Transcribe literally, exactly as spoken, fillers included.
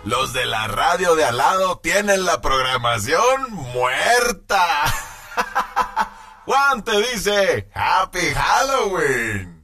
los de la radio de al lado tienen la programación muerta. Juan te dice, ¡Happy Halloween!